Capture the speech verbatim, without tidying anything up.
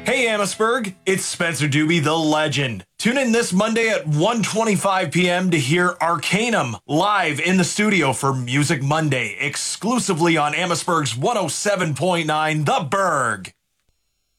Hey Amherstburg, it's Spencer Doobie, the legend. Tune in this Monday at one twenty-five p.m. to hear Arcanum live in the studio for Music Monday, exclusively on Amherstburg's one oh seven point nine The Berg.